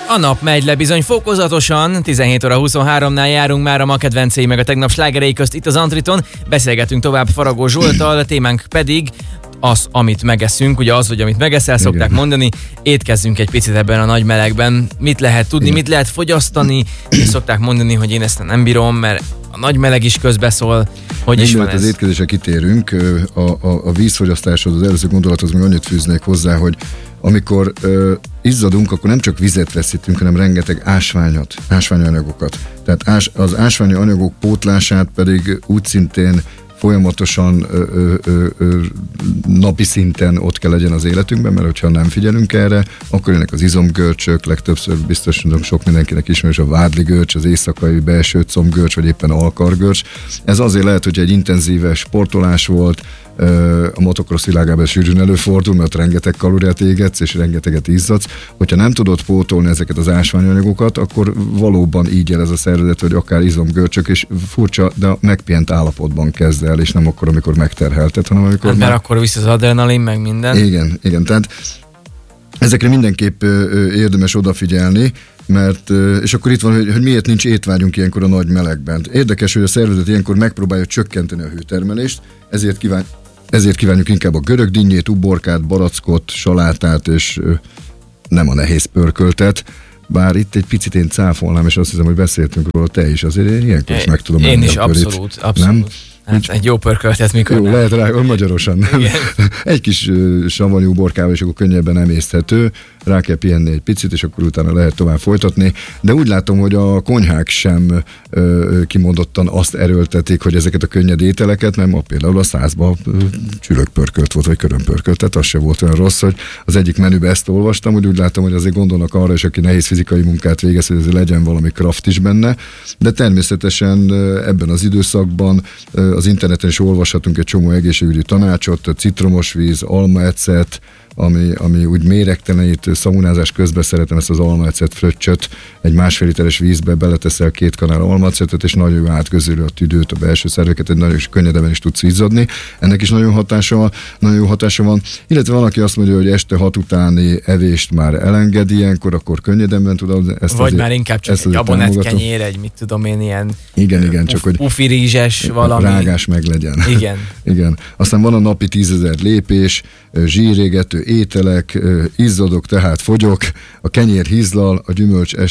A nap megy le bizony fokozatosan, 17 óra 23-nál járunk már a ma kedvencei meg a tegnap slágerei közt itt az Antriton. Beszélgetünk tovább Faragó Zsolttal, a témánk pedig az, amit megeszünk, ugye az, hogy amit megeszel, szokták mondani, étkezzünk egy picit ebben a nagy melegben. Mit lehet tudni, mit lehet fogyasztani, és szokták mondani, hogy én ezt nem bírom, mert a nagy meleg is közbeszól. Hogy is van ez? Az étkezésre kitérünk, a vízfogyasztáshoz, az előző gondolathoz még annyit fűznék hozzá, hogy amikor izzadunk, akkor nem csak vizet veszítünk, hanem rengeteg ásványanyagokat. Tehát az ásványi anyagok pótlását pedig úgy szintén folyamatosan napi szinten ott kell legyen az életünkben, mert hogyha nem figyelünk erre, akkor jönnek az izomgörcsök, legtöbbször biztos sok mindenkinek ismerős a vádligörcs, az éjszakai belső combgörcs, vagy éppen alkargörcs. Ez azért lehet, hogy egy intenzíves sportolás volt, a motocross világában sűrűn előfordul, mert rengeteg kalóriát égetsz, és rengeteget izzadsz. Hogyha nem tudod pótolni ezeket az ásványanyagokat, akkor valóban így jel ez a szervezet, hogy akár izomgörcsök, és furcsa, de a megpihent állapotban kezd el, és nem akkor, amikor megterhelted, hanem amikor... Hát, mert akkor visz az adrenalin, meg minden. Igen, tehát ezekre mindenképp érdemes odafigyelni, mert, és akkor itt van, hogy miért nincs étvágyunk ilyenkor a nagy melegben. Érdekes, hogy a szervezet ilyenkor megpróbálja csökkenteni a hőtermelést, ezért kívánjuk inkább a görög dinnyét, uborkát, barackot, salátát, és nem a nehéz pörköltet. Bár itt egy picit én cáfolnám, és azt hiszem, hogy beszéltünk róla, te is, azért én ilyenkor is meg tudom. Én is abszolút. Nem? Hát egy jó pörköltet mikor jó, nem. Lehet rá, magyarosan nem. Egy kis savanyú borkával, és akkor könnyebben emészthető, rá kell pihenni egy picit, és akkor utána lehet tovább folytatni. De úgy látom, hogy a konyhák sem kimondottan azt erőltetik, hogy ezeket a könnyed ételeket, mert ma például a 100-ban csülökpörkölt volt, vagy körömpörkölt, tehát az se volt olyan rossz, hogy az egyik menübe ezt olvastam, hogy úgy látom, hogy azért gondolnak arra, és aki nehéz fizikai munkát végez, hogy azért legyen valami kraft is benne, de természetesen ebben az időszakban az interneten is olvashatunk egy csomó egészségügyi tanácsot, citromos víz, almaecet, ami úgy méregtelenít, szaunázás közben szeretem ezt az almaecet fröccsöt, egy 1,5 literes vízbe beleteszel 2 kanál almaecetet, és nagyon jó átgözöli a tüdőt, a belső szerveket, egy nagyon könnyedebben is tudsz izzadni. Ennek is nagyon jó hatása van. Illetve van, aki azt mondja, hogy este 6 utáni evést már elengedi ilyenkor, akkor könnyedebben tudod ezt. Vagy már inkább csak egy abonetkenyér, egy mit tudom én, ilyen igen, csak hogy pufi rizses valami. Rágás meg legyen. Igen. Aztán van a napi 10.000 lépés, zsírégető ételek, izzadok, tehát fogyok, a kenyér hízlal, a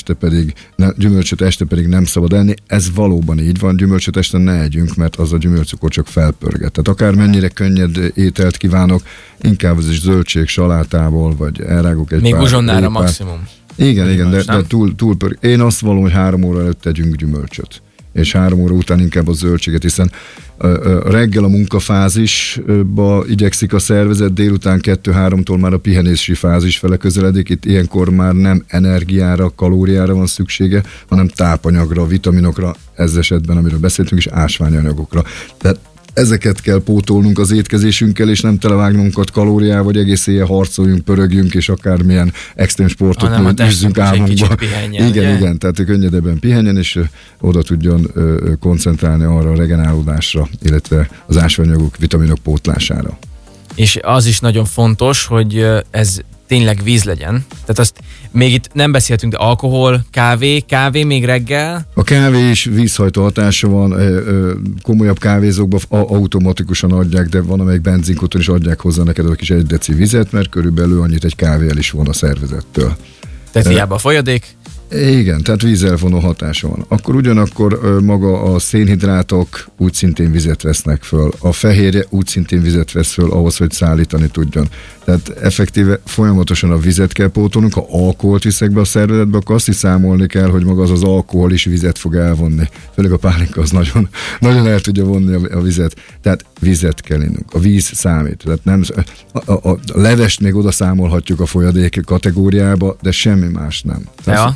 gyümölcsöt este pedig nem szabad enni. Ez valóban így van, gyümölcsöt este ne együnk, mert az a gyümölcscukor csak felpörget. Tehát akármennyire könnyed ételt kívánok, inkább az is zöldség salátából, vagy elrágok egy még uzsonnára maximum. Igen, de túl pörg. Én azt vallom, hogy 3 óra előtt tegyünk gyümölcsöt, és 3 óra után inkább a zöldséget, hiszen reggel a munkafázisba igyekszik a szervezet, délután 2-3-tól már a pihenési fázis fele közeledik, itt ilyenkor már nem energiára, kalóriára van szüksége, hanem tápanyagra, vitaminokra, ez esetben, amiről beszéltünk, és ásványanyagokra. Tehát ezeket kell pótolnunk az étkezésünkkel, és nem televágnunkat kalóriával, vagy egész éjjel harcoljunk, pörögjünk, és akármilyen extrém sportot üzzünk álmunkba. Igen, tehát könnyedebben pihenjen, és oda tudjon koncentrálni arra a regenerálódásra, illetve az ásványanyagok, vitaminok pótlására. És az is nagyon fontos, hogy ez tényleg víz legyen. Tehát azt még itt nem beszéltünk, de alkohol, kávé még reggel. A kávé is vízhajtó hatása van, komolyabb kávézókban automatikusan adják, de van, amelyik benzinkúton is adják hozzá neked a kis 1 deci vizet, mert körülbelül annyit egy kávé el is von a szervezettől. Tehát hiába a folyadék? Igen, tehát vízelvonó hatása van. Akkor ugyanakkor maga a szénhidrátok úgy szintén vizet vesznek föl, a fehérje úgy szintén vizet vesz föl ahhoz, hogy szállítani tudjon. Tehát effektíve folyamatosan a vizet kell pótolnunk, ha alkoholt viszek be a szervezetbe, akkor azt is számolni kell, hogy maga az alkohol is vizet fog elvonni. Főleg a pálinka az nagyon el tudja vonni a vizet. Tehát vizet kell innunk. A víz számít. Tehát nem, a levest még oda számolhatjuk a folyadék kategóriába, de semmi más nem. Ja.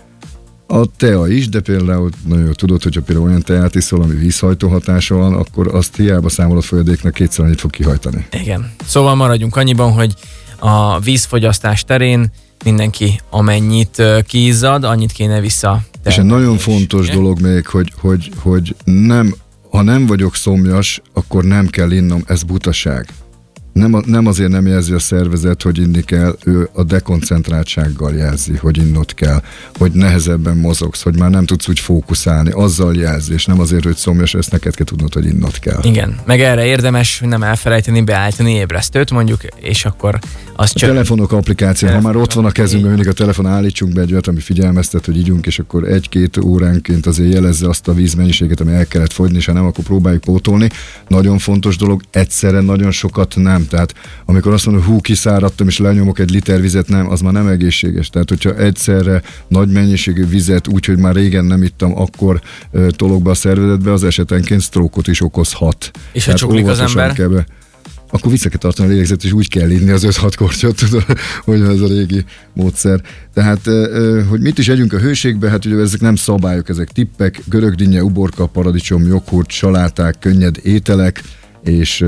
A tea is, de például nagyon jól tudod, hogyha például olyan teát iszol, ami vízhajtó hatása van, akkor azt hiába számolod folyadéknak, 2-szer annyit fog kihajtani. Igen. Szóval maradjunk annyiban, hogy a vízfogyasztás terén mindenki amennyit kiizzad, annyit kéne vissza. És egy nagyon fontos dolog még, hogy nem, ha nem vagyok szomjas, akkor nem kell innom, ez butaság. Nem azért nem jelzi a szervezet, hogy inni kell, ő a dekoncentráltsággal jelzi, hogy innod kell, hogy nehezebben mozogsz, hogy már nem tudsz úgy fókuszálni, azzal jelzi, és nem azért, hogy szomjas, ezt neked kell tudnod, hogy innod kell. Igen, meg erre érdemes nem elfelejteni beállítani ébresztőt mondjuk, és akkor az csak... Telefonok applikáció, ha már ott van a kezünkben, mindig a telefon, állítsunk be egy olyat, ami figyelmeztet, hogy ígyunk, és akkor 1-2 óránként azért jelezze azt a vízmennyiséget, ami el kellett fogyni, és ha nem, akkor próbáljuk pótolni. Nagyon fontos dolog, egyszerre nagyon sokat nem. Tehát amikor azt mondom, hogy kiszáradtam, és lenyomok 1 liter vizet, nem, az már nem egészséges. Tehát, hogyha egyszerre nagy mennyiségű vizet, úgyhogy már régen nem ittam, akkor tolok be a szervezetbe, az esetenként sztrókot is okozhat. És ha csuklik az ember? Akkor vissza kell tartani a lélegzet, és úgy kell inni az 5-6 kortyot, hogy ez a régi módszer. Tehát, hogy mit is együnk a hőségbe, hát ugye ezek nem szabályok, ezek tippek, görögdinnye, uborka, paradicsom, joghurt, saláták, könnyed ételek, és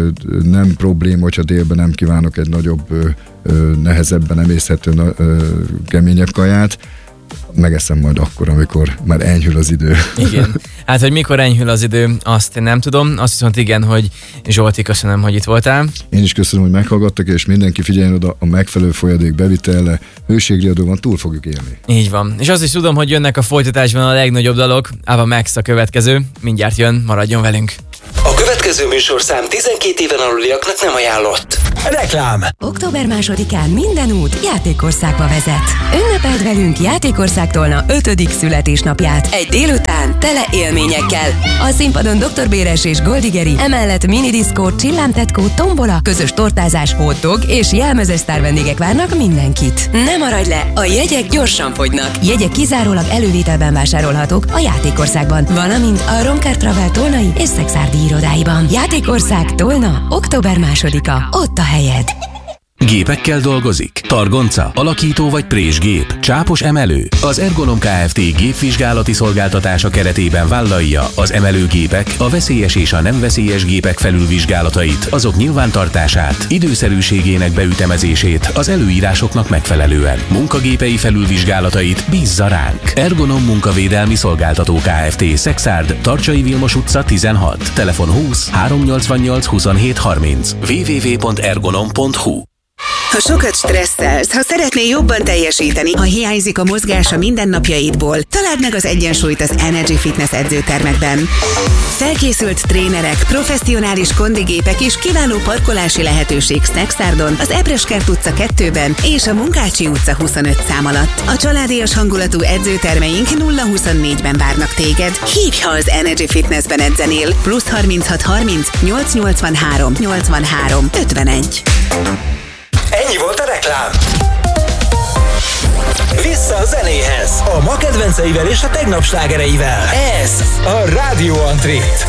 nem probléma, hogyha délben nem kívánok egy nagyobb, nehezebben emészhető, keményebb kaját, megeszem majd akkor, amikor már enyhül az idő. Igen. Hát, hogy mikor enyhül az idő, azt nem tudom. Azt viszont igen, hogy Zsolti, köszönöm, hogy itt voltál. Én is köszönöm, hogy meghallgattak, és mindenki figyeljen oda, a megfelelő folyadék bevitele, hőségriadó van, túl fogjuk élni. Így van. És azt is tudom, hogy jönnek a folytatásban a legnagyobb dalok. Ava Max a következő. Mindjárt jön, maradjon velünk. A következő műsorszám 12 éven aluliaknak nem ajánlott. Reklám! Október 2-án minden út Játékországba vezet. Ünnepeld velünk Játékország Tolna 5. születésnapját. Egy délután tele élményekkel. A színpadon Dr. Béres és Goldigeri, emellett minidiszkó, csillámtetkó, tombola, közös tortázás, hotdog és jelmezes sztár vendégek várnak mindenkit. Ne maradj le, a jegyek gyorsan fogynak. Jegyek kizárólag elővételben vásárolhatók a Játékországban, valamint a Romker Travel Tolnai és Szexárdi irodáiban. Játékország Tolna, október 2-a. Ott a helyed. Gépekkel dolgozik? Targonca, alakító vagy présgép, csápos emelő? Az Ergonom Kft. Gépvizsgálati szolgáltatása keretében vállalja az emelőgépek, a veszélyes és a nem veszélyes gépek felülvizsgálatait, azok nyilvántartását, időszerűségének beütemezését az előírásoknak megfelelően. Munkagépei felülvizsgálatait bízza ránk. Ergonom Munkavédelmi Szolgáltató Kft. Szexárd, Tarcsai Vilmos utca 16, telefon 20 388 27 30, www.ergonom.hu. Ha sokat stresszelsz, ha szeretnél jobban teljesíteni, ha hiányzik a mozgás a mindennapjaidból, találd meg az egyensúlyt az Energy Fitness edzőtermekben. Felkészült trénerek, professzionális kondigépek és kiváló parkolási lehetőség Szexárdon, az Ebreskert utca 2-ben és a Munkácsi utca 25 szám alatt. A családias hangulatú edzőtermeink 0-24-ben várnak téged. Hívj, ha az Energy Fitnessben edzenél. +36 30 883 83 51. Ennyi volt a reklám. Vissza a zenéhez, a ma kedvenceivel és a tegnap slágereivel. Ez a Rádió Antrit.